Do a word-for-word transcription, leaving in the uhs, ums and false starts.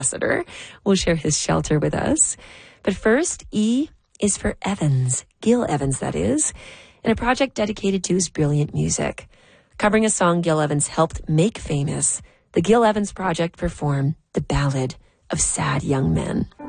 ambassador will share his shelter with us. But first, E is for Evans, Gil Evans, that is, and a project dedicated to his brilliant music. Covering a song Gil Evans helped make famous, the Gil Evans Project performed The Ballad of Sad Young Men.